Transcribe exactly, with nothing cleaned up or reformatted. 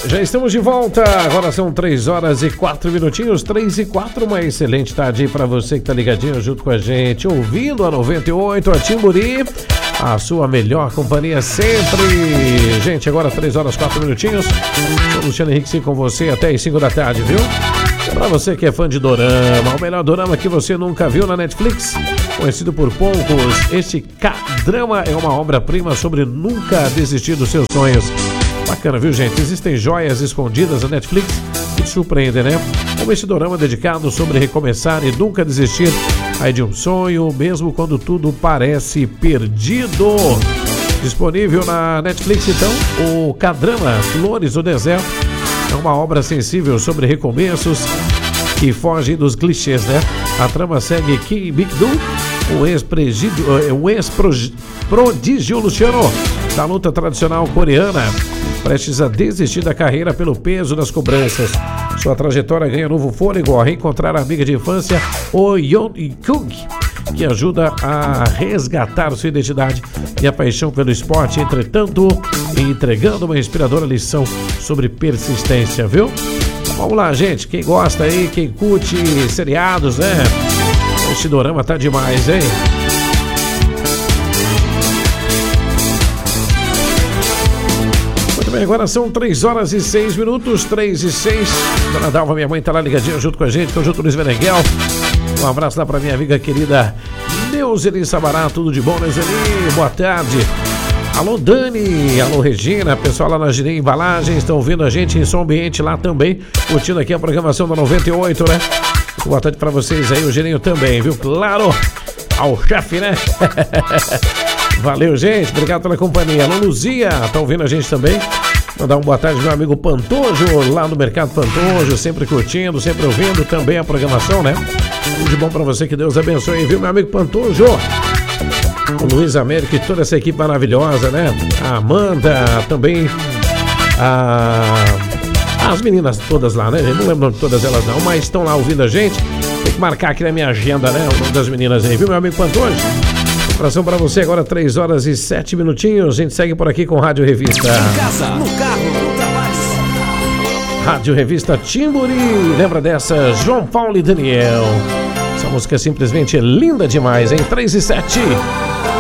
Já estamos de volta, agora são três horas e quatro minutinhos, três e quatro, uma excelente tarde para você que tá ligadinho junto com a gente, ouvindo a noventa e oito, a Timburi, a sua melhor companhia sempre. Gente, agora três horas e quatro minutinhos, sou Luciano Henrique com você até as cinco da tarde, viu? Para você que é fã de dorama, o melhor dorama que você nunca viu na Netflix, conhecido por poucos, este K-drama é uma obra-prima sobre nunca desistir dos seus sonhos. Bacana, viu, gente? Existem joias escondidas na Netflix que te surpreendem, né? Como esse dorama dedicado sobre recomeçar e nunca desistir aí de um sonho, mesmo quando tudo parece perdido. Disponível na Netflix, então, o K-drama Flores do Deserto é uma obra sensível sobre recomeços que fogem dos clichês, né? A trama segue Kim Bik-doo, o ex-prodígio o ex-prodígio Luciano da luta tradicional coreana, prestes a desistir da carreira pelo peso das cobranças. Sua trajetória ganha novo fôlego ao reencontrar a amiga de infância, Oh Yeon-kuk, que ajuda a resgatar sua identidade e a paixão pelo esporte, entretanto, entregando uma inspiradora lição sobre persistência, viu? Vamos lá, gente, quem gosta aí, quem curte seriados, né? Esse dorama tá demais, hein? Muito bem, agora são três horas e seis minutos, três e seis. Dona Dalva, minha mãe, tá lá ligadinha junto com a gente, tô junto com o Luiz Meneghel. Um abraço lá pra minha amiga querida Neuzeli Sabará, tudo de bom, Neuzeli? Boa tarde. Alô, Dani, alô, Regina, pessoal lá na Girei Embalagens, estão ouvindo a gente em som ambiente lá também, curtindo aqui a programação da noventa e oito, né? Boa tarde pra vocês aí, o Girinho também, viu? Claro, ao chefe, né? Valeu, gente, obrigado pela companhia. Alô, Luzia, tá ouvindo a gente também? Mandar uma boa tarde meu amigo Pantojo, lá no Mercado Pantojo, sempre curtindo, sempre ouvindo também a programação, né? Tudo de bom pra você, que Deus abençoe, viu, meu amigo Pantojo? O Luiz Américo e toda essa equipe maravilhosa, né? A Amanda, também a... as meninas todas lá, né? Eu não lembro de todas elas não, mas estão lá ouvindo a gente. Tem que marcar aqui na minha agenda, né? O nome das meninas aí, viu, meu amigo Pantojo? Um abração pra você, agora três horas e sete minutinhos. A gente segue por aqui com Rádio Revista. Em casa, no carro, no trabalho. Rádio Revista Timburi. Lembra dessa? João Paulo e Daniel. Essa música é simplesmente linda demais, hein? três e sete.